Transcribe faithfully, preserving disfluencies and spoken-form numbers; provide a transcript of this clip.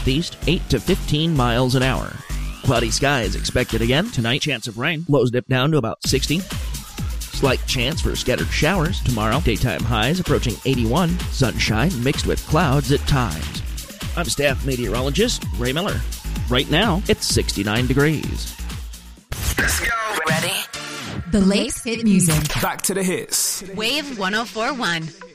southeast, eight to fifteen miles an hour. Cloudy skies expected again tonight. Chance of rain. Lows dip down to about sixty. Slight chance for scattered showers tomorrow. Daytime highs approaching eighty-one. Sunshine mixed with clouds at times. I'm staff meteorologist Ray Miller. Right now, it's sixty-nine degrees. Let's go. Ready? The Lakes Hit Music. Back to the hits. Wave one oh four point one.